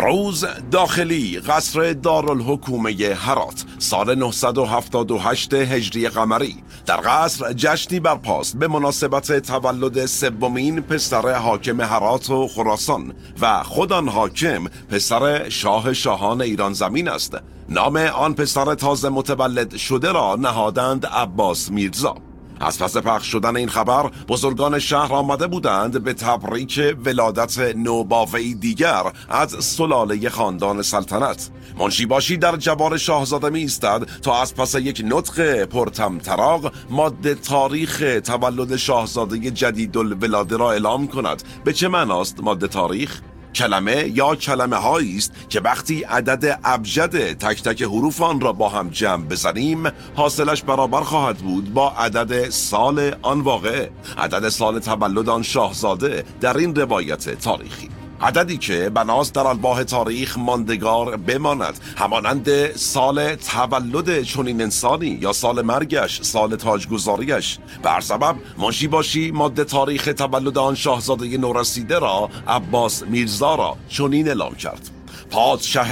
روز داخلی قصر دارالحکومه هرات سال 978 هجری قمری. در قصر جشنی برپاست به مناسبت تولد سومین پسر حاکم هرات و خراسان و خود آن حاکم پسر شاه شاهان ایران زمین است. نام آن پسر تازه متولد شده را نهادند عباس میرزا. از پس پخش شدن این خبر بزرگان شهر آمده بودند به تبریک ولادت نوباوه‌ای دیگر از سلاله خاندان سلطنت. منشیباشی در جوار شاهزاده می ایستد تا از پس یک نطق پرطمطراق ماده تاریخ تولد شاهزاده جدیدالولاده را اعلام کند. به چه معناست ماده تاریخ؟ کلمه یا کلمه هایی است که وقتی عدد ابجد تک تک حروف آن را با هم جمع بزنیم حاصلش برابر خواهد بود با عدد سال آن واقعه، عدد سال تولد آن شاهزاده در این روایت تاریخی. عددی که بناست در الواح تاریخ ماندگار بماند، همانند سال تولد چنین انسانی یا سال مرگش، سال تاجگذاریش. بر سبب منشیباشی ماده تاریخ تولد آن شاهزاده نورسیده را عباس میرزا را چنین اعلام کرد: پادشه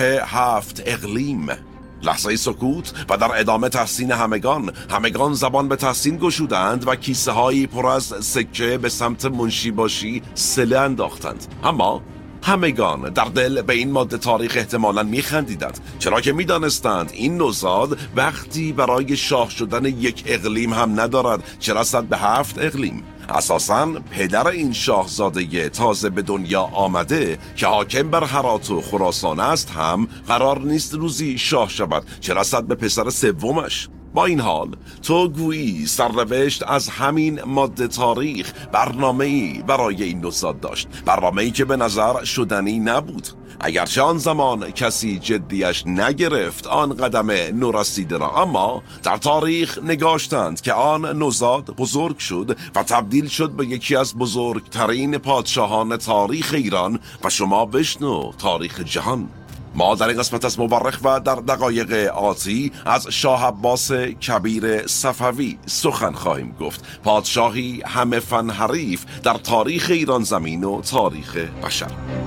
7 اقلیم. لحظه سکوت و در ادامه تحسین همگان زبان به تحسین گشودند و کیسه هایی پر از سکه به سمت منشیباشی سله انداختند. اما همگان در دل به این ماده تاریخ احتمالاً میخندیدند، چرا که میدانستند این نوزاد وقتی برای شاه شدن یک اقلیم هم ندارد، چه رسد به 7 اقلیم. اساساً پدر این شاهزاده تازه به دنیا آمده که حاکم بر هرات و خراسان است هم قرار نیست روزی شاه شود، چه رسد به پسر سومش. با این حال تو گویی سرنوشت از همین ماده تاریخ برنامه‌ای برای این نوزاد داشت، برنامه‌ای که به نظر شدنی نبود. اگرچه آن زمان کسی جدیش نگرفت آن قدم نورسیده را، اما در تاریخ نگاشتند که آن نوزاد بزرگ شد و تبدیل شد به یکی از بزرگترین پادشاهان تاریخ ایران و شما بشنو تاریخ جهان. ما در این قسمت از مورخ و در دقایق آتی از شاه عباس کبیر صفوی سخن خواهیم گفت، پادشاهی همه فن حریف در تاریخ ایران زمین و تاریخ بشر.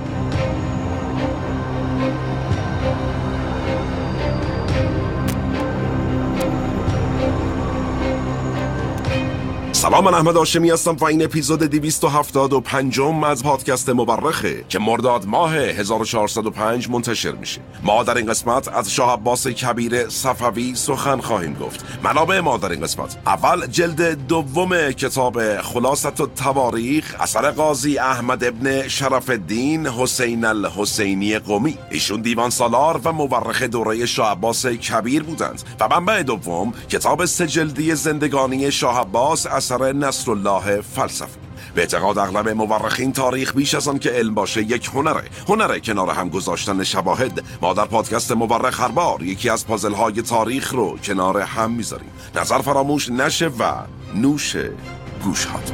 سلام، من احمد هاشمی هستم و این اپیزود 275 از پادکست مورخه که مرداد ماه 1405 منتشر میشه. ما در این قسمت از شاه عباس کبیر صفوی سخن خواهیم گفت. منابع ما در این قسمت: اول جلد دوم کتاب خلاصة التواریخ اثر قاضی احمد ابن شرف الدین حسین الحسینی قمی. ایشون دیوان سالار و مورخ دوره شاه عباس کبیر بودند. و منبع دوم کتاب 3 جلدی زندگانی شاه عباس اثر نصرالله فلسفی. به اعتقاد اغلب مورخین تاریخ بیش از آن که علم باشه یک هنره کنار هم گذاشتن شواهد. ما در پادکست مورخ هر بار یکی از پازل های تاریخ رو کنار هم میذاریم. نظر فراموش نشه و نوش گوش هات.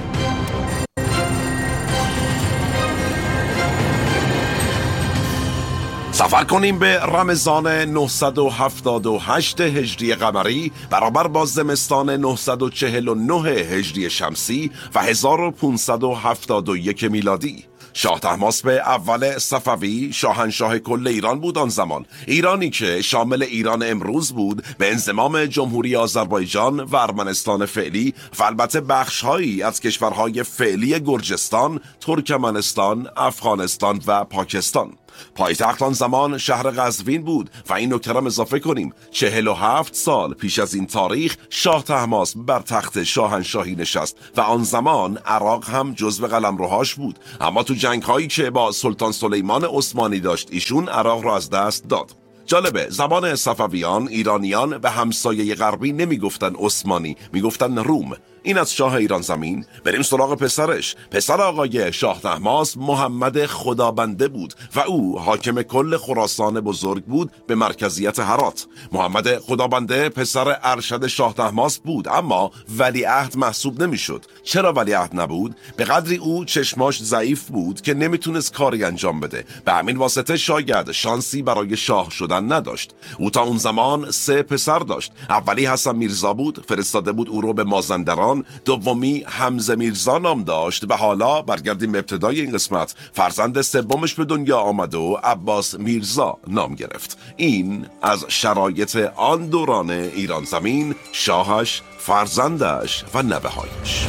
سفر کنیم به رمضان 978 هجری قمری برابر با زمستان 949 هجری شمسی و 1571 میلادی. شاه طهماسب اول صفوی شاهنشاه کل ایران بود آن زمان، ایرانی که شامل ایران امروز بود به انضمام جمهوری آذربایجان و ارمنستان فعلی و البته بخش‌هایی از کشورهای فعلی گرجستان، ترکمنستان، افغانستان و پاکستان. پایتخت آن زمان شهر قزوین بود و این نکته را اضافه کنیم 47 سال پیش از این تاریخ شاه طهماسب بر تخت شاهنشاهی نشست و آن زمان عراق هم جزو قلمروهاش بود، اما تو جنگ‌هایی که با سلطان سلیمان عثمانی داشت ایشون عراق را از دست داد. جالبه، زبان صفویان ایرانیان به همسایه غربی نمیگفتن عثمانی، میگفتن روم. این از شاه ایران زمین. بریم سراغ پسرش. پسر آقای شاه طهماسب محمد خدابنده بود و او حاکم کل خراسان بزرگ بود به مرکزیت هرات. محمد خدابنده پسر ارشد شاه طهماسب بود، اما ولیعهد محسوب نمیشد. چرا ولیعهد نبود؟ به قدری او چشماش ضعیف بود که نمیتونست کاری انجام بده. به همین واسطه شاید شانسی برای شاه شدن نداشت. او تا اون زمان 3 پسر داشت. اولی حسن میرزا بود، فرستاده بود او رو به مازندران سلطان، دومی حمزه میرزا نام داشت و حالا برگردیم به ابتدای این قسمت، فرزند سومش به دنیا آمد و عباس میرزا نام گرفت. این از شرایط آن دوران ایران زمین، شاهش، فرزندش و نوه‌هایش.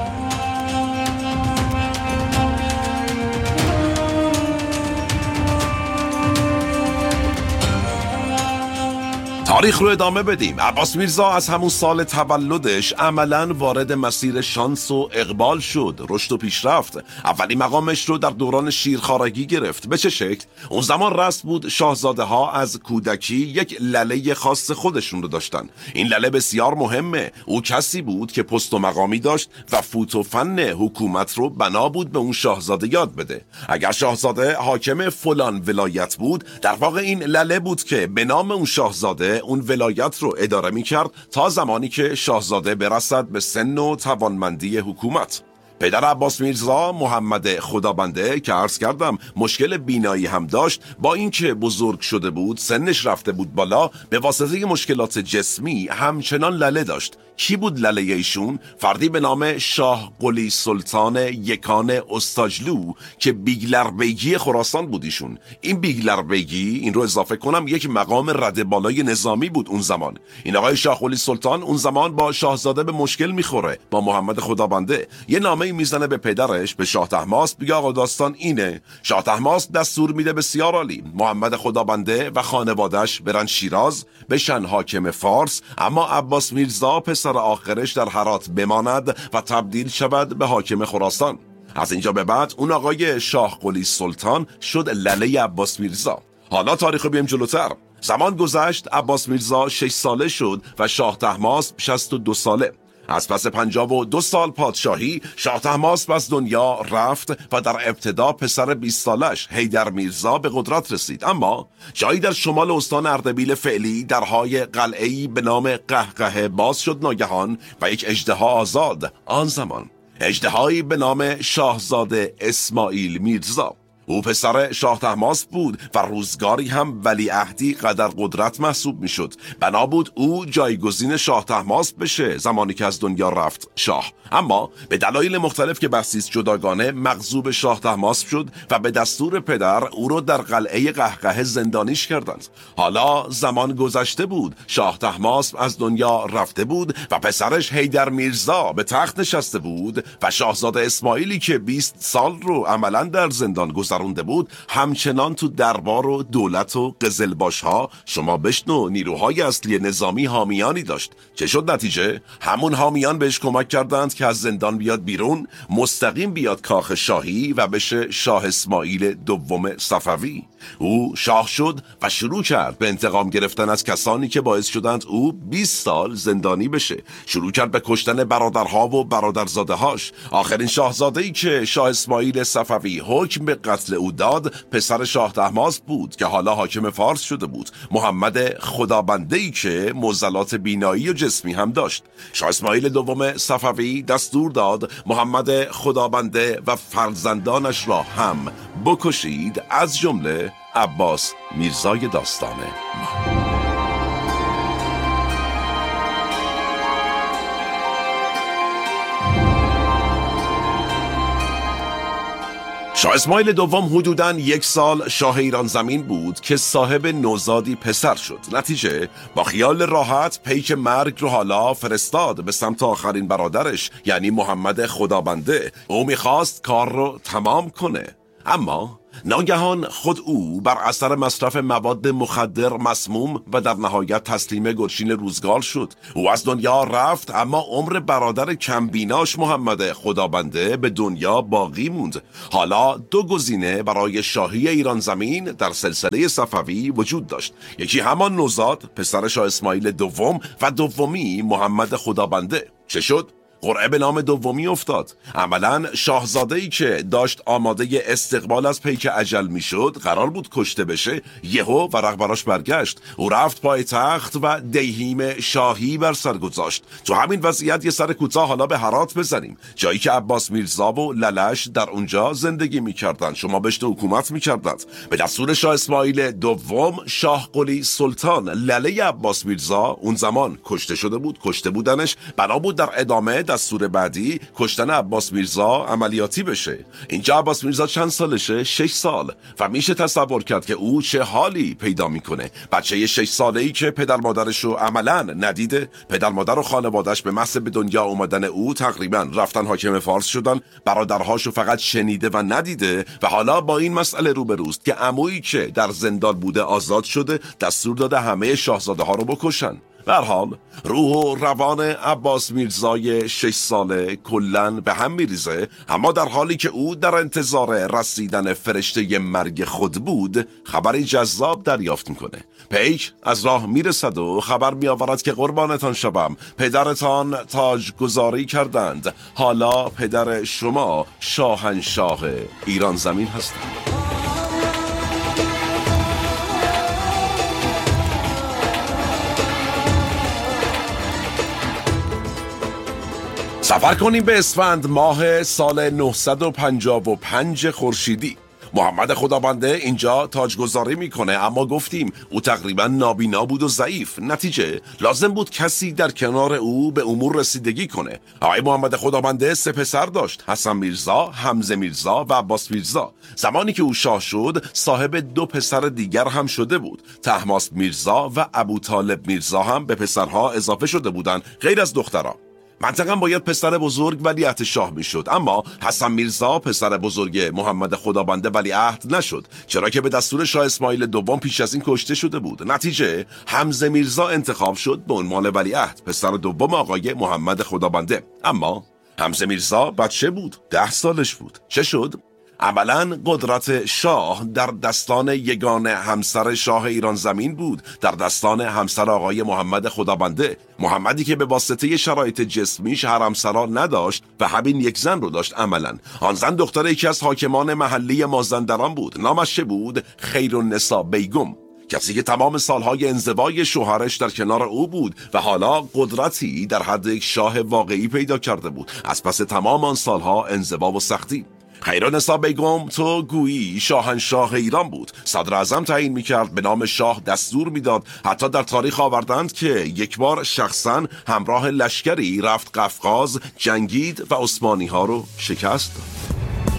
تاریخ رو ادامه بدیم. عباس میرزا از همون سال تولدش عملاً وارد مسیر شانس و اقبال شد، رشد و پیشرفت. اولی مقامش رو در دوران شیرخوارگی گرفت. به چه شکل؟ اون زمان رسم بود شاهزاده ها از کودکی یک لله خاص خودشون رو داشتن. این لله بسیار مهمه. او کسی بود که پست و مقامی داشت و فوت و فن حکومت رو بنا بود به اون شاهزاده یاد بده. اگر شاهزاده حاکم فلان ولایت بود، در واقع این لله بود که به نام اون شاهزاده اون ولایت رو اداره می کرد تا زمانی که شاهزاده برسد به سن و توانمندی حکومت. پدر عباس میرزا محمد خدابنده که عرض کردم مشکل بینایی هم داشت، با اینکه بزرگ شده بود، سنش رفته بود بالا، به واسطه مشکلات جسمی همچنان لله داشت. کی بود لله ایشون؟ فردی به نام شاه قلی سلطان یکان استاجلو که بیگلر بیگی خراسان بود ایشون. این بیگلر بیگی، این رو اضافه کنم، یک مقام رده بالای نظامی بود اون زمان. این آقای شاه قلی سلطان اون زمان با شاهزاده به مشکل میخوره، با محمد خدابنده. یه نامه میزنه به پدرش، به شاه طهماسب، بگه آقا داستان اینه. شاه طهماسب دستور میده بسیار عالی، محمد خدابنده و خانواده‌اش برن شیراز بشن حاکم فارس، اما عباس میرزا پسر آخرش در هرات بماند و تبدیل شود به حاکم خراسان. از اینجا به بعد اون آقای شاه قلی سلطان شد لله عباس میرزا. حالا تاریخ رو بیایم جلوتر. زمان گذشت، عباس میرزا 6 ساله شد و شاه طهماسب 62 ساله. از پس 52 سال پادشاهی، شاه طهماسب از دنیا رفت و در ابتدا پسر 20 سالش حیدر میرزا به قدرت رسید. اما جایی در شمال استان اردبیل فعلی درهای قلعه‌ای به نام قهقه باز شد ناگهان و یک اژدها آزاد. آن زمان اژدهایی به نام شاهزاده اسماعیل میرزا. او پسر شاه طهماسب بود و روزگاری هم ولیعهدی قدر قدرت محسوب می شد. بنا بود او جایگزین شاه طهماسب بشه زمانی که از دنیا رفت شاه. اما به دلایل مختلف که بحثیست جداگانه مغضوب شاه طهماسب شد و به دستور پدر او رو در قلعه قهقه زندانیش کردند. حالا زمان گذشته بود، شاه طهماسب از دنیا رفته بود و پسرش حیدر میرزا به تخت نشسته بود و شاهزاده اسماعیلی که 20 سال رو عملاً در زندان گذرونده بود همچنان تو دربار و دولت و قزلباش‌ها، شما بشنو، نیروهای اصلی نظامی حامیانی داشت. چه شد نتیجه؟ همون حامیان بهش کمک کردند که از زندان بیاد بیرون، مستقیم بیاد کاخ شاهی و بشه شاه اسماعیل دوم صفوی. او شاه شد و شروع کرد به انتقام گرفتن از کسانی که باعث شدند او 20 سال زندانی بشه. شروع کرد به کشتن برادرها و برادرزاده‌هاش. آخرین شاهزاده‌ای که شاه اسماعیل صفوی حکم به قتل او داد پسر شاه طهماسب بود که حالا حاکم فارس شده بود، محمد خدابنده‌ای که معضلات بینایی و جسمی هم داشت. شاه اسماعیل دوم صفوی دستور داد محمد خدابنده و فرزندانش را هم بکشید، از جمله عباس میرزای داستان ما. شاه اسماعیل دوم حدوداً 1 سال شاه ایران زمین بود که صاحب نوزادی پسر شد. نتیجه با خیال راحت پیک مرگ رو حالا فرستاد به سمت آخرین برادرش، یعنی محمد خدابنده. او میخواست کار رو تمام کنه، اما ناگهان خود او بر اثر مصرف مواد مخدر مسموم و در نهایت تسلیم گرچین روزگار شد. او از دنیا رفت، اما عمر برادر کمبیناش محمد خدابنده به دنیا باقی موند. حالا 2 گزینه برای شاهی ایران زمین در سلسله صفوی وجود داشت. یکی همان نوزاد پسر شاه اسماعیل دوم و دومی محمد خدابنده. چه شد؟ قرعه به نام دومی افتاد. عملاً شاهزاده‌ای که داشت آماده استقبال از پیک اجل میشد قرار بود کشته بشه، یهو ورق براش برگشت. او رفت پای تخت و دیهیم شاهی بر سر گذاشت. تو همین وضعیت یه سر کوتاه حالا به هرات بزنیم، جایی که عباس میرزا و للش در اونجا زندگی میکردن، شما بهش حکومت میکردند. به دستور شاه اسماعیل دوم، شاه قلی سلطان لله عباس میرزا اون زمان کشته شده بود، کشته بودنش. بنا بود در ادامه دستور بعدی کشتن عباس میرزا عملیاتی بشه. اینجا عباس میرزا چند سالشه؟ 6 سال. و میشه تصور کرد که او چه حالی پیدا میکنه. بچه 6 ساله‌ای که پدر مادرش رو عملاً ندیده، پدر مادر و خانواده‌اش به محض به دنیا اومدن او تقریباً رفتن حاکم فارس شدن، برادرهاشو فقط شنیده و ندیده و حالا با این مسئله روبروست که عمویی که در زندان بوده آزاد شده، دستور داده همه شاهزاده ها رو بکشن. به هر حال روح و روان عباس میرزای 6 ساله کلن به هم میریزه، اما در حالی که او در انتظار رسیدن فرشته مرگ خود بود، خبری جذاب دریافت میکنه. پیک از راه میرسد و خبر میآورد که قربانتان شوم، پدرتان تاج گذاری کردند، حالا پدر شما شاهنشاه ایران زمین هستند. سفر کنیم به اسفند ماه سال 955 خورشیدی. محمد خدابنده اینجا تاجگذاری میکنه، اما گفتیم او تقریبا نابینا بود و ضعیف. نتیجه لازم بود کسی در کنار او به امور رسیدگی کنه. آقای محمد خدابنده 3 پسر داشت: حسن میرزا، حمزه میرزا و عباس میرزا. زمانی که او شاه شد صاحب 2 پسر دیگر هم شده بود. طهماسب میرزا و ابوطالب میرزا هم به پسرها اضافه شده بودند، غیر از دخترها. منطقاً باید پسر بزرگ ولیعهد شاه میشد، اما حسن میرزا پسر بزرگ محمد خدابنده ولیعهد نشد، چرا که به دستور شاه اسماعیل دوم پیش از این کشته شده بود. نتیجه حمزه میرزا انتخاب شد به عنوان ولیعهد، پسر دوم آقای محمد خدابنده. اما حمزه میرزا بچه بود، 10 سالش بود. چه شد؟ عملاً قدرت شاه در دستان یگانه همسر شاه ایران زمین بود، در دستان همسر آقای محمد خدابنده. محمدی که به واسطه شرایط جسمیش حرمسرا نداشت و همین یک زن رو داشت. عملاً آن زن دختر یکی از حاکمان محلی مازندران بود. نامش چه بود؟ خیرالنساء بیگم، کسی که تمام سالهای انزوای شوهرش در کنار او بود و حالا قدرتی در حد یک شاه واقعی پیدا کرده بود از پس تمام آن سالها انزوا و سختی. خیرالنساء بیگم تو گویی شاهنشاه ایران بود. صدر اعظم تعیین میکرد، به نام شاه دستور میداد. حتی در تاریخ آوردند که یک بار شخصا همراه لشکری رفت قفقاز، جنگید و عثمانی ها رو شکست داد.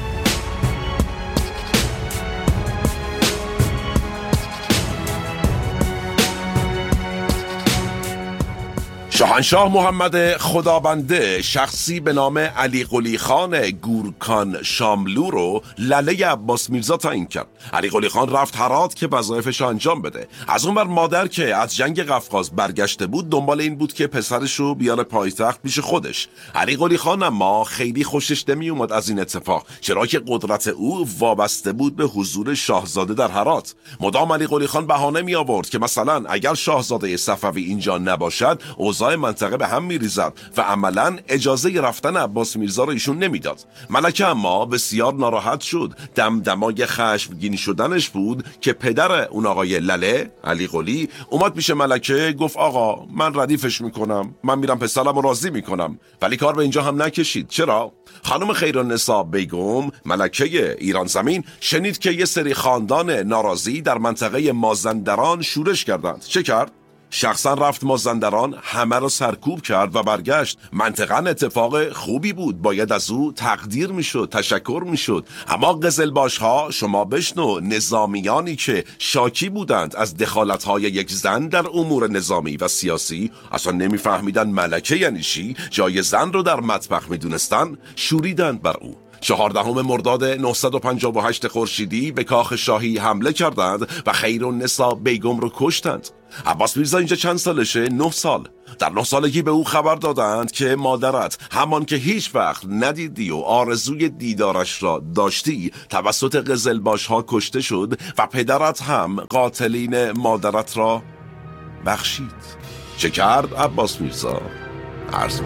شاهنشاه محمد خدابنده شخصی به نام علی قلی خان گورکان شاملو رو لله عباس میرزا تعیین کرد. علی قلی خان رفت هرات که وظایفش انجام بده. از اون بر مادر که از جنگ قفقاز برگشته بود دنبال این بود که پسرش رو بیاره پایتخت پیش خودش. علی قلی خان اما خیلی خوشش نمی اومد از این اتفاق، چرا که قدرت او وابسته بود به حضور شاهزاده در هرات. مدام علی قلی خان بهانه می آورد که مثلا اگر شاهزاده صفوی اینجا نباشد اوضاع منطقه به هم میریزد و عملاً اجازه رفتن عباس میرزا رو ایشون نمیداد. ملکه اما بسیار ناراحت شد. دمدمای خشمگین شدنش بود که پدر اون آقای لله، علی قلی، اومد پیش ملکه گفت آقا من ردیفش میکنم، من میرم پسرم رو راضی میکنم. ولی کار به اینجا هم نکشید. چرا؟ خانم خیرالنساء بیگم، ملکه ایران زمین، شنید که یه سری خاندان ناراضی در منطقه مازندران شورش کردند. چه کرد؟ شخصا رفت مازندران، همه رو سرکوب کرد و برگشت. منطقاً اتفاق خوبی بود، باید از او تقدیر میشد، تشکر میشد. اما قزلباش ها، شما بشنو، نظامیانی که شاکی بودند از دخالت های یک زن در امور نظامی و سیاسی، اصلا نمیفهمیدن ملکه یعنی چی، جای زن رو در مطبخ میدونستن، شوریدند بر او. 14 مرداد 958 خورشیدی به کاخ شاهی حمله کردند و خیرالنساء بیگم رو کشتند. عباس میرزا اینجا چند سالشه؟ 9 سال. در 9 سالگی به او خبر دادند که مادرت، همان که هیچ وقت ندیدی و آرزوی دیدارش را داشتی، توسط قزلباش ها کشته شد و پدرت هم قاتلین مادرت را بخشید. چه کرد عباس میرزا؟ عرض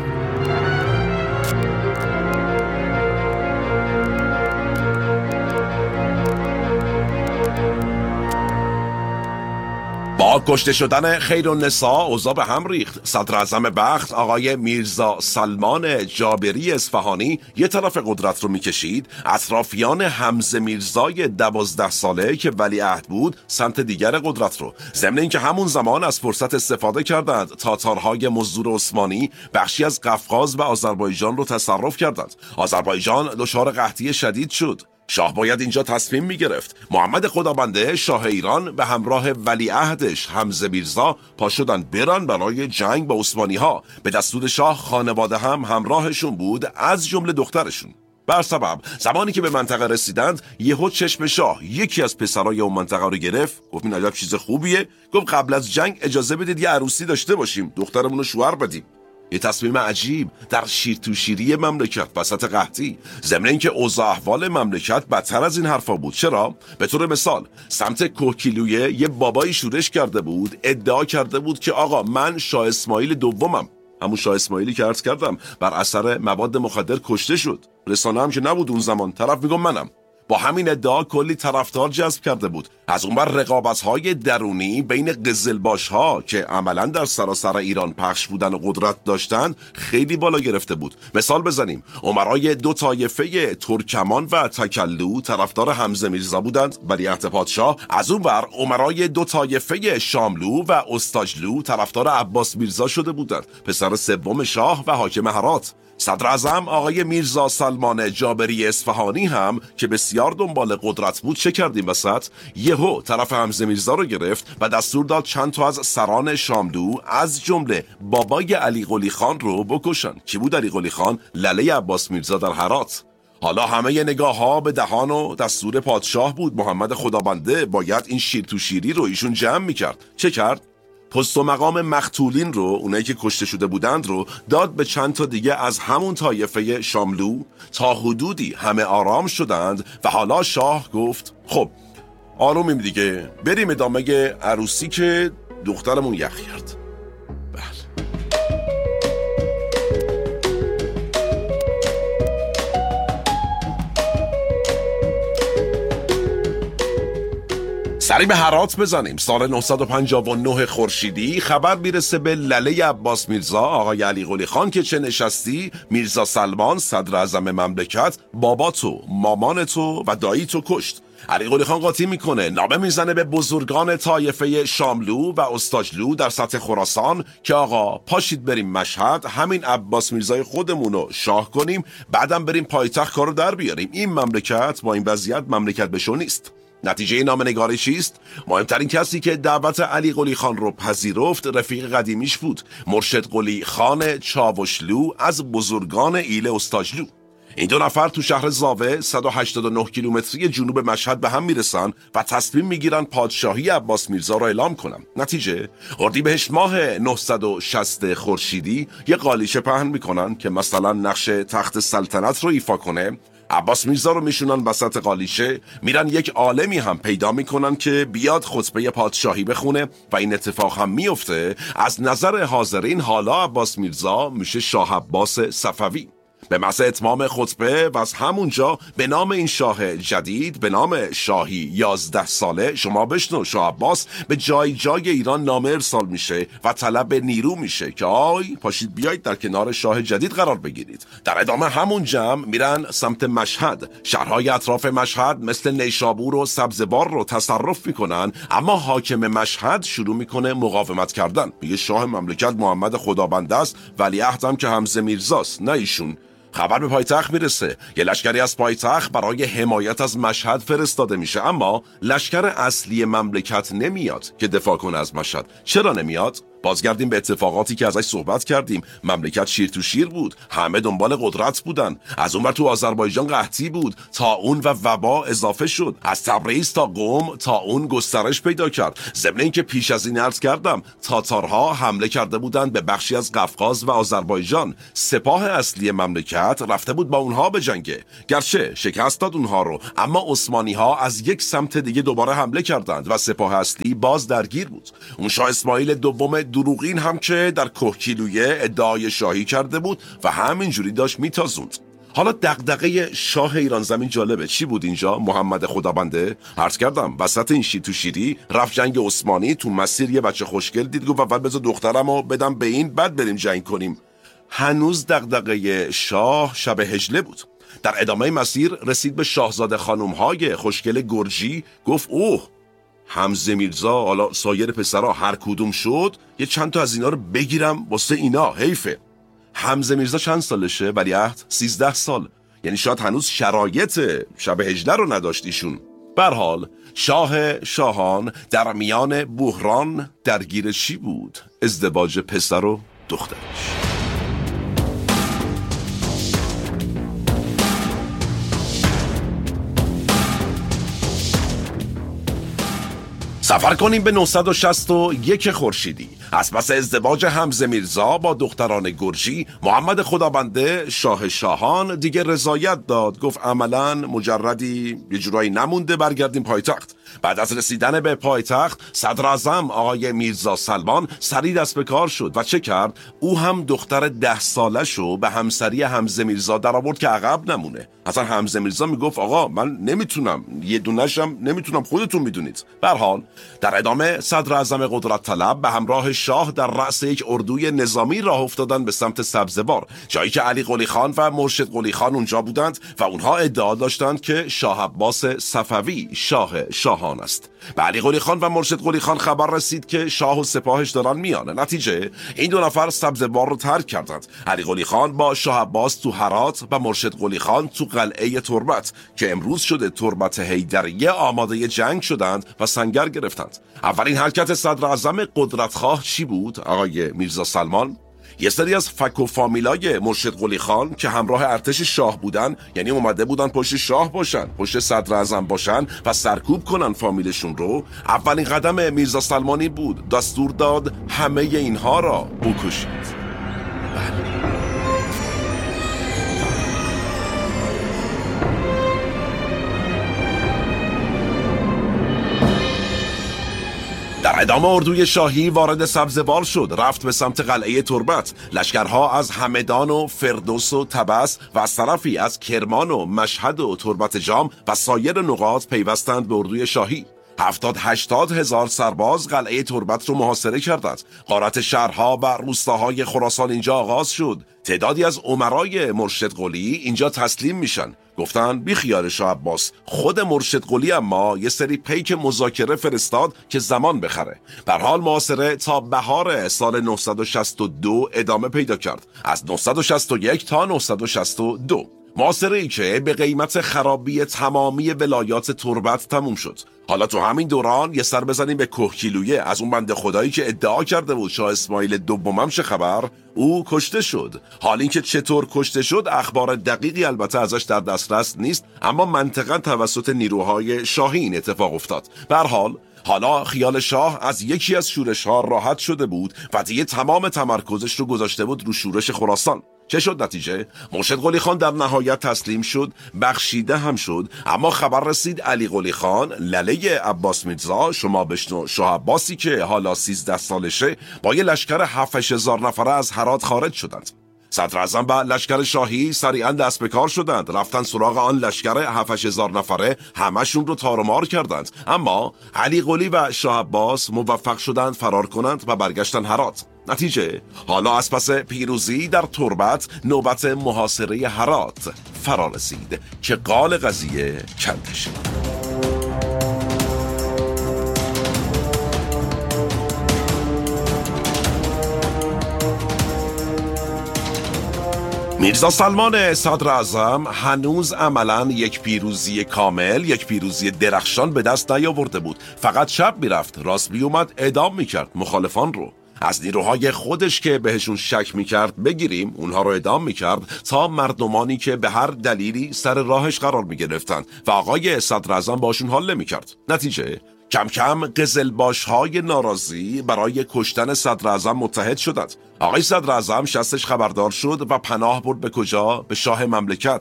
با کشته شدن خیرالنساء اوضاع به هم ریخت. صدر اعظم بخت آقای میرزا سلمان جابری اصفهانی یه طرف قدرت رو میکشید، اطرافیان حمزه میرزای 12 ساله که ولیعهد بود سمت دیگر قدرت رو. ضمن اینکه همون زمان از فرصت استفاده کردند، تاتارهای مزدور عثمانی بخشی از قفقاز و آذربایجان رو تصرف کردند. آذربایجان دچار قحطی شدید شد. شاه باید اینجا تصمیم میگرفت. محمد خدابنده شاه ایران به همراه ولیعهدش حمزه میرزا پا شدن برن برای جنگ با عثمانی ها. به دستور شاه خانواده هم همراهشون بود، از جمله دخترشون. بر سبب زمانی که به منطقه رسیدند، یهو چشم شاه یکی از پسرای اون منطقه رو گرفت. گفت این عجب چیز خوبیه. گفت قبل از جنگ اجازه بدید یه عروسی داشته باشیم، دخترمون رو شوهر بدیم. یه تصمیم عجیب در شیر تو شیری مملکت وسط قحطی. ضمن اینکه اوضاع احوال مملکت بدتر از این حرفا بود. چرا؟ به طور مثال سمت کوهگیلویه یه بابایی شورش کرده بود، ادعا کرده بود که آقا من شاه اسماعیل دومم. همون شاه اسماعیلی که عرض کردم بر اثر مواد مخدر کشته شد. رسانه هم که نبود اون زمان، طرف میگم منم. با همین ادعا کلی طرفدار جذب کرده بود. از اون بر رقابت‌های درونی بین قزلباش‌ها که عملاً در سراسر ایران پخش بودن و قدرت داشتند خیلی بالا گرفته بود. مثال بزنیم، امرای دو طایفه ترکمان و تکلو طرفدار حمزه میرزا بودند، ولیعهد پادشاه. از اون بر امرای دو طایفه شاملو و استاجلو طرفدار عباس میرزا شده بودند، پسر سوم شاه و حاکم هرات. صدر اعظم آقای میرزا سلمان جابری اصفهانی هم که بسیار دنبال قدرت بود چه کردیم وسط؟ یهو طرف حمزه میرزا رو گرفت و دستور داد چند تا از سران شاملو از جمله بابای علی قلی خان رو بکشن. کی بود علی قلی خان؟ لله عباس میرزا در هرات. حالا همه نگاه ها به دهان و دستور پادشاه بود. محمد خدابنده باید این شیر تو شیری رو ایشون جمع میکرد. چه کرد؟ پست و مقام مقتولین رو، اونایی که کشته شده بودند رو داد به چند تا دیگه از همون طایفه شاملو. تا حدودی همه آرام شدند و حالا شاه گفت خب آرومیم دیگه، بریم ادامه عروسی که دخترمون یخ کرد. بله. سری به هرات بزنیم. سال 959 خورشیدی خبر میرسه به لله عباس میرزا آقای علی قلی خان که چه نشستی میرزا سلمان صدر اعظم مملکت بابا تو، مامان تو و دایی تو کشت. علی قلی خان قاطی میکنه، نامه میزنه به بزرگان طایفه شاملو و استاجلو در سطح خراسان که آقا پاشید بریم مشهد، همین عباس میرزای خودمونو شاه کنیم، بعدم بریم پایتخت کارو در بیاریم. این مملکت با این وضعیت مملکت بشو نیست. نتیجه نامه‌نگاری چیست؟ مهمترین کسی که دعوت علی قلی خان رو پذیرفت رفیق قدیمیش بود، مرشد قلی خان چاوشلو از بزرگان ایل استاجلو. این دو نفر تو شهر زاوه 189 کیلومتری جنوب مشهد به هم میرسن و تصمیم میگیرن پادشاهی عباس میرزا رو اعلام کنن. نتیجه اردیبهشت ماه 960 خورشیدی یه قالیچه پهن میکنن که مثلا نقش تخت سلطنت رو ایفا کنه. عباس میرزا رو میشونن وسط قالیچه، میرن یک عالمی هم پیدا میکنن که بیاد خطبه پادشاهی بخونه و این اتفاق هم میفته. از نظر حاضرین حالا عباس میرزا میشه شاه عباس صفوی. به محض اتمام خطبه و از همونجا به نام این شاه جدید، به نام شاهی 11 ساله، شما بشنو شاه عباس، به جای جای ایران نامه ارسال میشه و طلب نیرو میشه که آی پاشید بیایید در کنار شاه جدید قرار بگیرید. در ادامه همون جمع میرن سمت مشهد. شهرهای اطراف مشهد مثل نیشابور و سبزوار رو تصرف میکنن، اما حاکم مشهد شروع میکنه مقاومت کردن. میگه شاه مملکت محمد خدابنده است، ولیعهدم که حمزه میرزاست، نه ایشون. خبر به پایتخت میرسه، یه لشکری از پایتخت برای حمایت از مشهد فرستاده میشه، اما لشکر اصلی مملکت نمیاد که دفاع کنه از مشهد. چرا نمیاد؟ بازگردیم به اتفاقاتی که ازش صحبت کردیم. مملکت شیر تو شیر بود، همه دنبال قدرت بودن. از اونور تو آذربایجان قحطی بود، طاعون و وبا اضافه شد. از تبریز تا قم طاعون گسترش پیدا کرد. ضمن اینکه پیش از این عرض کردم تاتارها حمله کرده بودند به بخشی از قفقاز و آذربایجان. سپاه اصلی مملکت رفته بود با اونها بجنگه، گرچه شکست داد اونها رو، اما عثمانی ها از یک سمت دیگه دوباره حمله کردند و سپاه اصلی باز درگیر بود. اون شاه اسماعیل دوم دروغین هم که در کوهگیلویه ادعای شاهی کرده بود و همینجوری داشت میتازوند. حالا دغدغه شاه ایران زمین جالبه. چی بود اینجا؟ محمد خدابنده عرض کردم وسط این شیر تو شیری رفت جنگ عثمانی، تو مسیر یه بچه خوشگل دید، گفت اول بذار دخترمو بدم به این، بعد بریم جنگ کنیم. هنوز دغدغه شاه شب هجله بود. در ادامه مسیر رسید به شاهزاده خانم‌های خوشگل گرجی، گفت اوه حمزه میرزا، حالا سایر پسرها هر کدوم شد یه چند تا از اینا رو بگیرم واسه اینا، حیفه. حمزه میرزا چند سالشه؟ ولیعهد 13 سال، یعنی شاید هنوز شرایط شب هجله رو نداشت ایشون. به هر حال شاه شاهان در میان بحران درگیر چی بود؟ ازدواج پسر و دخترش. سفر کنیم به 961 خورشیدی. از پس ازدواج حمزه میرزا با دختران گرجی، محمد خدابنده شاه شاهان دیگه رضایت داد، گفت عملاً مجردی یه جورایی نمونده، برگردیم پایتخت. بعد از رسیدن به پایتخت صدر اعظم آقای میرزا سلمان سریع دست به کار شد و چه کرد؟ او هم دختر 10 سالشو به همسری حمزه میرزا در آورد که عقب نمونه. اصلا حمزه میرزا میگفت آقا من نمیتونم، یه دونشم نمیتونم، خودتون میدونید. به هر حال در ادامه صدر اعظم قدرت طلب به همراه شاه در رأس یک اردوی نظامی راه افتادن به سمت سبزوار، جایی که علی قلی خان و مرشد قلی خان اونجا بودند و اونها ادعا داشتند که شاه عباس صفوی شاه شاهان است. به علی قلی خان و مرشد قلی خان خبر رسید که شاه و سپاهش دارن میان. نتیجه این دو نفر سبزوار رو ترک کردند. علی قلی خان با شاه عباس تو هرات و مرشد قلی خان تو قلعه تربت که امروز شده تربت حیدریه آماده جنگ شدند و سنگر گرفتند. اولین حرکت صدر اعظم قدرتخواه چی بود؟ آقای میرزا سلمان یه سری از فک و فامیلای مرشد قلی خان که همراه ارتش شاه بودن، یعنی اومده بودن پشت شاه باشن، پشت صدر اعظم باشن و سرکوب کنن فامیلشون رو، اولین قدم میرزا سلمانی بود، دستور داد همه اینها را بکشید. در ادامه اردوی شاهی وارد سبزوار شد، رفت به سمت قلعه تربت. لشکرها از همدان و فردوس و طبس و از طرفی از کرمان و مشهد و تربت جام و سایر نقاط پیوستند به اردوی شاهی. 70-80 هزار سرباز قلعه تربت رو محاصره کردند. غارت شهرها و روستاهای خراسان اینجا آغاز شد. تعدادی از امرای مرشد قلی اینجا تسلیم میشن. گفتن بی خیال شاه عباس، خود مرشد قلی اما یه سری پیک مذاکره فرستاد که زمان بخره. به هر حال محاصره تا بهار سال 962 ادامه پیدا کرد، از 961 تا 962. محاصره‌ای که به قیمت خرابی تمامی ولایات تربت تموم شد. حالا تو همین دوران یه سر بزنیم به کهگیلویه، از اون بنده خدایی که ادعا کرده بود شاه اسماعیل دومم چه خبر؟ او کشته شد. حال این که چطور کشته شد اخبار دقیقی البته ازش در دسترس نیست، اما منطقاً توسط نیروهای شاهی این اتفاق افتاد. به هر حال حالا خیال شاه از یکی از شورش‌ها راحت شده بود و دیگه تمام تمرکزش رو گذاشته بود رو شورش خراسان. چه شد نتیجه؟ مرشد قلی خان در نهایت تسلیم شد، بخشیده هم شد، اما خبر رسید علی قلی خان لله عباس میرزا، شما بشنو، شاه عباسی که حالا 13 سالشه، با یه لشکر 7,000 نفره از هرات خارج شدند. صدر اعظم و لشکر شاهی سریعا دست به کار شدند، رفتن سراغ آن لشکر 7,000 نفره، همشون رو تار و مار کردند. اما علی قلی و شاه عباس موفق شدند فرار کنند و برگشتن هرات. نتیجه حالا از پس پیروزی در تربت نوبت محاصره هرات فرا رسید که قال قضیه کنده شد. میرزا سلمان صدر اعظم هنوز عملاً یک پیروزی کامل، یک پیروزی درخشان به دست نیاورده بود. فقط شب میرفت، راست میومد اعدام میکرد مخالفان رو. از نیروهای خودش که بهشون شک میکرد بگیریم، اونها رو اعدام میکرد تا مردمانی که به هر دلیلی سر راهش قرار میگرفتن و آقای صدر اعظم باشون حال نمیکرد. نتیجه کم کم قزلباش‌های ناراضی برای کشتن صدر اعظم متحد شدند. آقای صدر اعظم شستش خبردار شد و پناه برد به کجا؟ به شاه مملکت.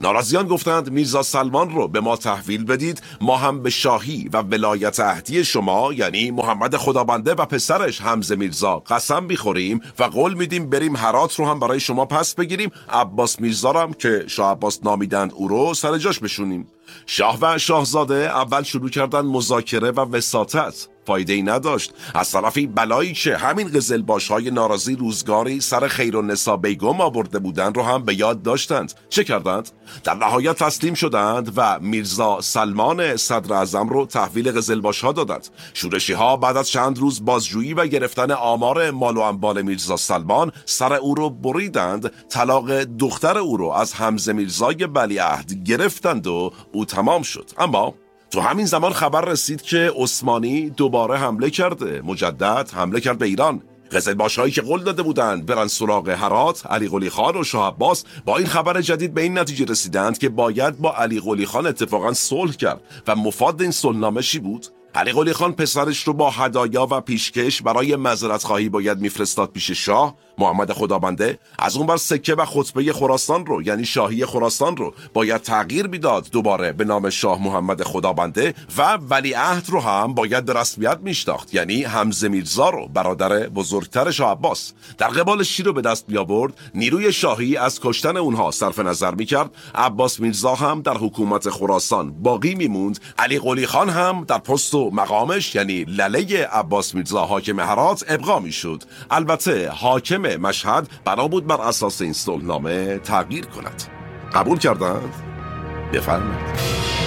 ناراضیان گفتند میرزا سلمان رو به ما تحویل بدید، ما هم به شاهی و ولایت عهدی شما یعنی محمد خدابنده و پسرش حمزه میرزا قسم میخوریم و قول میدیم بریم هرات رو هم برای شما پس بگیریم، عباس میرزا رو هم که شاه عباس نامیدند او رو سر جاش بشونیم. شاه و شاهزاده اول شروع کردن مذاکره و وساطت، فایده ای نداشت. از طرفی بلایی که همین قزلباش‌های ناراضی روزگاری سر خیرالنسا بیگم آورده بودند رو هم به یاد داشتند. چه کردند؟ در نهایت تسلیم شدند و میرزا سلمان صدر اعظم رو تحویل قزلباش‌ها دادند. شورشی‌ها بعد از چند روز بازجویی و گرفتن آمار مال و اموال میرزا سلمان سر او رو بریدند، طلاق دختر او رو از حمزه میرزای ولیعهد گرفتند و او تمام شد. اما تو همین زمان خبر رسید که عثمانی دوباره حمله کرده، مجدد حمله کرد به ایران. قزلباش‌هایی که قول داده بودند برن سراغ هرات، علی قلی خان و شاه عباس، با این خبر جدید به این نتیجه رسیدند که باید با علی قلی خان اتفاقا صلح کرد و مفاد این صلحنامه چی بود؟ علی قلی خان پسرش رو با هدایا و پیشکش برای معذرت خواهی باید میفرستاد پیش شاه محمد خدابنده، از اون بر سکه و خطبه خراسان رو یعنی شاهی خراسان رو باید تغییر میداد دوباره به نام شاه محمد خدابنده و ولیعهد رو هم باید به رسمیت میشناخت یعنی حمزه میرزا رو، برادر بزرگتر شاه عباس. در قبالش چی رو به دست بیاورد؟ نیروی شاهی از کشتن اونها صرف نظر میکرد، عباس میرزا هم در حکومت خراسان باقی میموند، علی قلی خان هم در پست و مقامش یعنی لله عباس میرزا حاکم هرات ابقا میشد. البته حاکم مشهد بنا بود بر اساس این صلحنامه تغییر کند. قبول کردند؟ بفرمایید.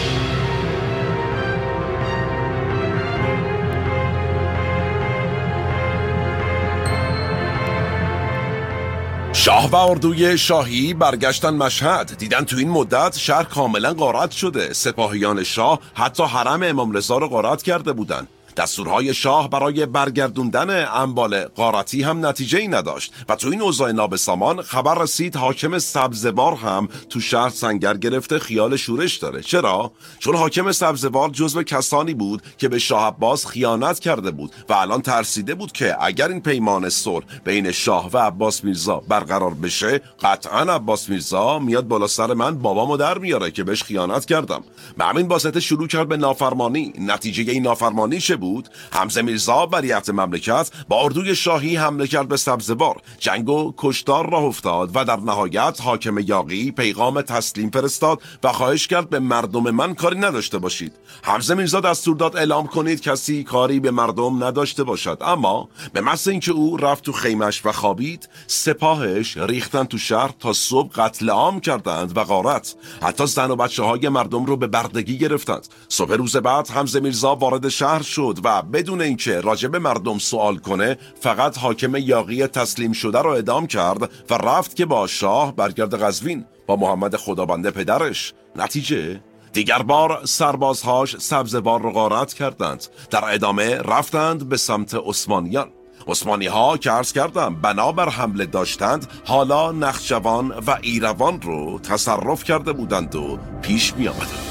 شاه و اردوی شاهی برگشتن مشهد، دیدن تو این مدت شهر کاملا غارت شده. سپاهیان شاه حتی حرم امام رضا رو غارت کرده بودن. دستورهای شاه برای برگردوندن اموال غارتی هم نتیجه ای نداشت و تو این اوضاع نابسامان خبر رسید حاکم سبزوار هم تو شهر سنگر گرفته خیال شورش داره. چرا؟ چون حاکم سبزوار جزو کسانی بود که به شاه عباس خیانت کرده بود و الان ترسیده بود که اگر این پیمان صلح بین شاه و عباس میرزا برقرار بشه، قطعا عباس میرزا میاد بالا سر من بابامو در میاره که بهش خیانت کردم. به همین واسطه شروع کرد به نافرمانی. نتیجه این نافرمانی چه بود؟ حمزه میرزا ولیعهد مملکت با اردوی شاهی حمله کرد به سبزوار، جنگ و کشتار راه افتاد و در نهایت حاکم یاغی پیغام تسلیم فرستاد و خواهش کرد به مردم من کاری نداشته باشید. حمزه میرزا دستور داد اعلام کنید کسی کاری به مردم نداشته باشد، اما به محض اینکه او رفت تو خیمش و خوابید، سپاهش ریختن تو شهر تا صبح قتل عام کردند و غارت. حتی زن و بچه های مردم رو به بردگی گرفتند. صبح روز بعد حمزه میرزا وارد شهر شد و بدون اینکه راجب مردم سوال کنه فقط حاکم یاغی تسلیم شده رو اعدام کرد و رفت که با شاه برگرد قزوین با محمد خدابنده پدرش. نتیجه دیگر بار سربازهاش سبزوار رو غارت کردند. در ادامه رفتند به سمت عثمانیان. عثمانی ها که عرض کردم بنابر حمله داشتند، حالا نخجوان و ایروان رو تصرف کرده بودند و پیش می آمدند.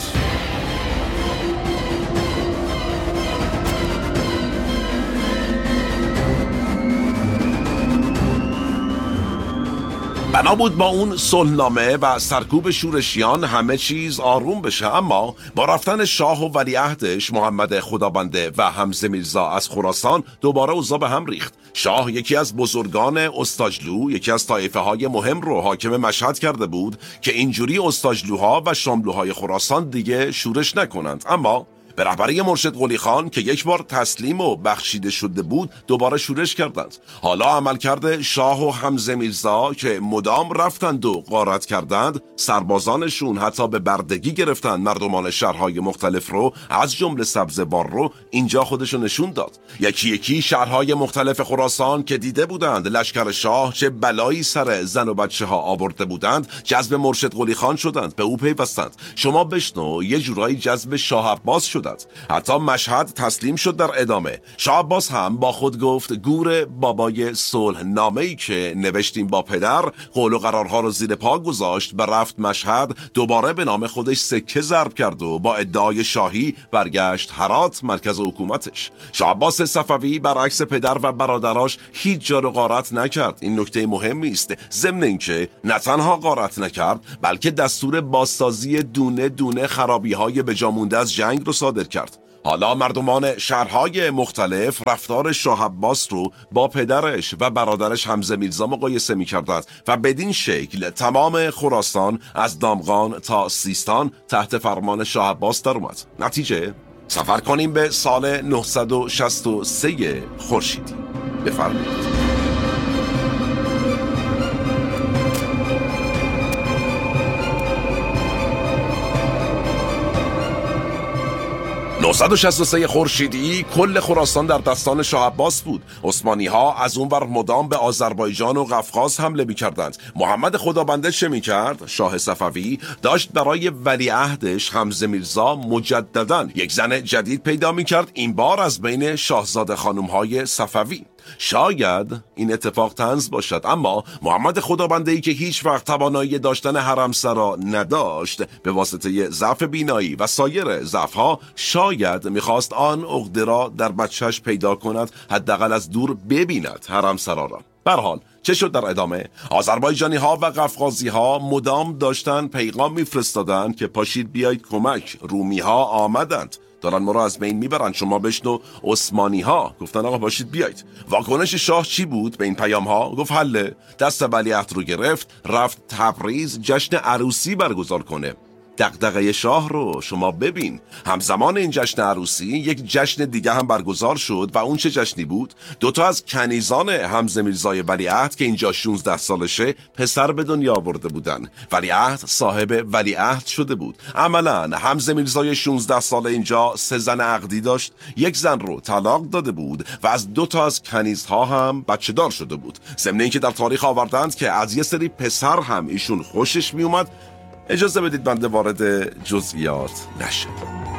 بنا بود با اون صلحنامه و سرکوب شورشیان همه چیز آروم بشه، اما با رفتن شاه و ولیعهدش محمد خدابنده و حمزه میرزا از خراسان دوباره اوضاع به هم ریخت. شاه یکی از بزرگان استاجلو، یکی از طایفه های مهم رو حاکم مشهد کرده بود که اینجوری استاجلوها و شاملوهای خراسان دیگه شورش نکنند، اما به رهبری مرشد قلی خان که یک بار تسلیم و بخشیده شده بود دوباره شورش کردند. حالا عمل کرده شاه و حمزه میرزا که مدام رفتند و غارت کردند، سربازانشون حتی به بردگی گرفتند مردمان شهرهای مختلف رو، از جمله سبزوار رو اینجا خودشون نشون داد. یکی یکی شهرهای مختلف خراسان که دیده بودند لشکر شاه چه بلایی سر زن و بچه ها آورده بودند، جذب مرشد قلی خان شدند، به او پیوستند. شما بشنو، یه جورایی جذب شاه عباس شد. دادند. حتی مشهد تسلیم شد در ادامه. شاه عباس هم با خود گفت گور بابای صلح نامه‌ای که نوشتیم با پدر قول و قرارها رو زیر پا گذاشت و رفت مشهد، دوباره به نام خودش سکه ضرب کرد و با ادعای شاهی برگشت هرات مرکز حکومتش. شاه عباس صفوی برعکس پدر و برادراش هیچ جا رو غارت نکرد. این نکته مهمی است. ضمن اینکه نه تنها غارت نکرد بلکه دستور بازسازی دونه دونه خرابی‌های به جا مونده از جنگ رو صادر کرد. حالا مردمان شهرهای مختلف رفتار شاه عباس رو با پدرش و برادرش حمزه میرزا مقایسه می‌کردند و بدین شکل تمام خراسان از دامغان تا سیستان تحت فرمان شاه عباس در اومد. نتیجه سفر کنیم به سال 963 خورشیدی. بفرمایید. 963 خورشیدی کل خراسان در دستان شاه عباس بود. عثمانی ها از اون ور مدام به آذربایجان و قفقاز حمله می‌کردند. محمد خدابنده چه می‌کرد؟ شاه صفوی داشت برای ولیعهدش حمزه میرزا مجدداً یک زن جدید پیدا می‌کرد، این بار از بین شاهزاده خانم‌های صفوی. شاید این اتفاق طنز باشد، اما محمد خدابنده‌ای که هیچ وقت توانایی داشتن حرمسرا نداشت، به واسطه ضعف بینایی و سایر ضعف‌ها شاید می‌خواست آن عقده را در بچه‌اش پیدا کند، حداقل از دور ببیند حرمسرا را. به هر حال چه شد در ادامه؟ آذربایجانی ها و قفقازی ها مدام داشتن پیغام میفرستادند که پاشید بیایید کمک، رومی ها آمدند، دارن ما را از بین میبرن، شما بشنو. عثمانی ها گفتن آقا باشید بیایید. واکنش شاه چی بود به این پیام ها؟ گفت حله، دست ولیعهد رو گرفت، رفت تبریز جشن عروسی برگزار کنه. دغدغه شاه رو شما ببین. همزمان این جشن عروسی یک جشن دیگه هم برگزار شد و اون چه جشنی بود؟ دوتا از کنیزان حمزه میرزای ولیعهد که اینجا 16 سالشه پسر به دنیا آورده بودن. ولیعهد صاحب ولیعهد شده بود. عملاً حمزه میرزای 16 ساله اینجا 3 زن عقدی داشت، یک زن رو طلاق داده بود و از دوتا از کنیزها هم بچه دار شده بود. ضمن اینکه در تاریخ آوردند که از یه سری پسر هم ایشون خوشش میومد. اجازه بدید بنده وارد جزئیات نشه.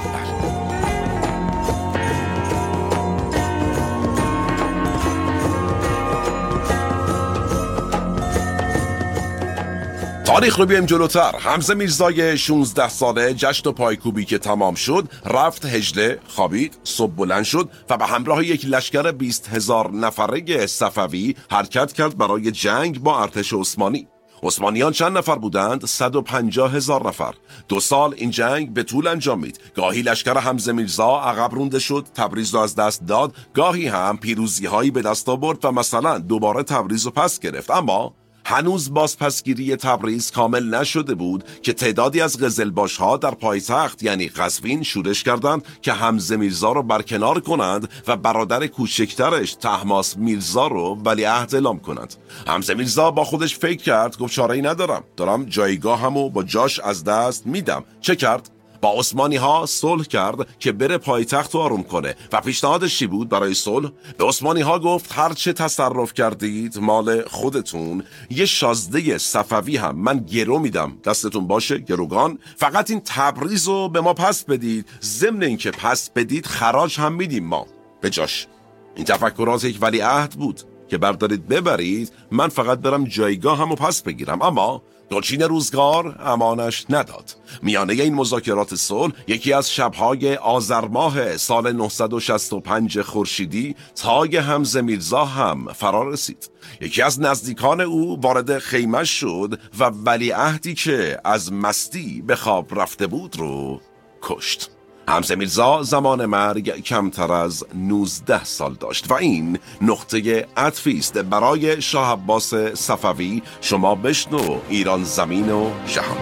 تاریخ رو بیایم جلوتر. حمزه میرزای 16 ساله جشن و پایکوبی که تمام شد، رفت هجله، خوابید، صبح بلند شد و به همراه یک لشکر 20,000 نفره صفوی حرکت کرد برای جنگ با ارتش عثمانی. عثمانیان چند نفر بودند؟ 150,000 نفر. 2 سال این جنگ به طول انجامید. گاهی لشکر حمزه میرزا عقب رونده شد، تبریز را از دست داد، گاهی هم پیروزی هایی به دست آورد و مثلا دوباره تبریز رو پس گرفت. اما هنوز بازپسگیری تبریز کامل نشده بود که تعدادی از قزلباش ها در پایتخت یعنی قزوین شورش کردند که حمزه میرزا رو برکنار کنند و برادر کوچکترش طهماسب میرزا رو ولیعهد اعلام کنند. حمزه میرزا با خودش فکر کرد، گفت چاره‌ای ندارم، دارم جایگاهمو با جاش از دست میدم. چه کرد؟ با عثمانی ها صلح کرد که بره پایتخت رو آروم کنه و پیشنهادش چی بود برای صلح؟ به عثمانی ها گفت هر چه تصرف کردید مال خودتون، یه شازده صفوی هم من گرو میدم، دستتون باشه گروگان، فقط این تبریز رو به ما پس بدید، ضمن این که پس بدید خراج هم میدیم ما به جاش. این تفکرات یک ولیعهد بود که بردارید ببرید، من فقط برم جایگاه همو پس بگیرم. اما دلچین روزگار امانش نداد. میانه این مذاکرات صلح یکی از شبهای آذر ماه سال 965 خورشیدی تاج حمزه میرزا هم فرا رسید. یکی از نزدیکان او وارد خیمه شد و ولیعهدی که از مستی به خواب رفته بود رو کشت. حمزه میرزا زمان مرگ کمتر از 19 سال داشت و این نقطه عطفی است برای شاه عباس صفوی. شما بشنو ایران زمین و جهان.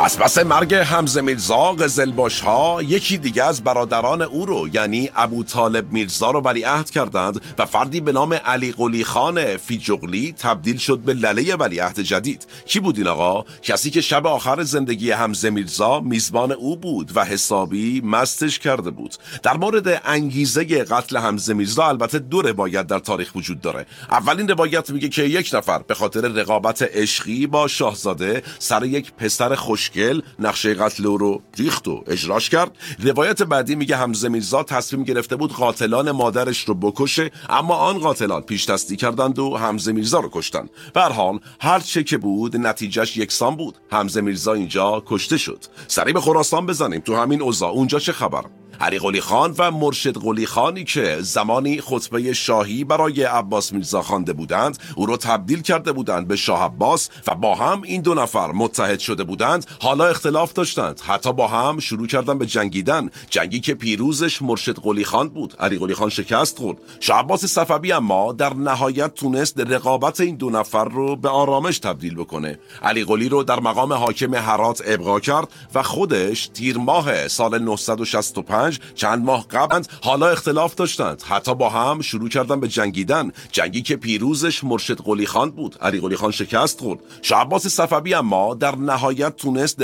از پس مرگ حمزه میرزا قزلباش‌ها یکی دیگه از برادران او رو یعنی ابوطالب میرزا رو ولیعهد کردند و فردی به نام علی قلی خان فیجغلی تبدیل شد به لله ولیعهد جدید. کی بود این آقا؟ کسی که شب آخر زندگی حمزه میرزا میزبان او بود و حسابی مستش کرده بود. در مورد انگیزه قتل حمزه میرزا البته دو روایت در تاریخ وجود داره. اولین روایت میگه که یک نفر به خاطر رقابت عشقی با شاهزاده سر یک پسر خوشگل نقشه قتل او رو ریخت و اجراش کرد. روایت بعدی میگه حمزه میرزا تصمیم گرفته بود قاتلان مادرش رو بکشه، اما آن قاتلان پیش دستی کردند و حمزه میرزا رو کشتن. به هر حال هر چه که بود نتیجهش یکسان بود. حمزه میرزا اینجا کشته شد. سری به خراسان بزنیم. تو همین اوضاع اونجا چه خبر؟ علی قلی خان و مرشد قلی خانی که زمانی خطبه شاهی برای عباس میرزا خوانده بودند او رو تبدیل کرده بودند به شاه عباس و با هم این دو نفر متحد شده بودند. حالا اختلاف داشتند، حتی با هم شروع کردن به جنگیدن، جنگی که پیروزش مرشد قلی خان بود. علی قلی خان شکست خورد. شاه عباس صفوی اما در نهایت تونست رقابت این دو نفر رو به آرامش تبدیل بکنه. علی قلی رو در مقام حاکم هرات ابقا کرد و خودش تیر ماه سال 965 چند ماه قبل حالا اختلاف داشتند، حتی با هم شروع کردن به جنگیدن، جنگی که پیروزش مرشد قلی خان بود. علی قلی خان شکست خورد. شاه عباس صفوی اما در نهایت تونست